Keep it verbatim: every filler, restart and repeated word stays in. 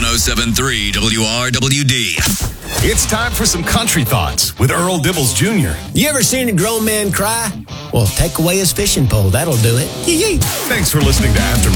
one oh seven point three W R W D. It's time for some country thoughts with Earl Dibbles Junior You ever seen a grown man cry? Well, take away his fishing pole. That'll do it. Yee-yee. Thanks for listening to After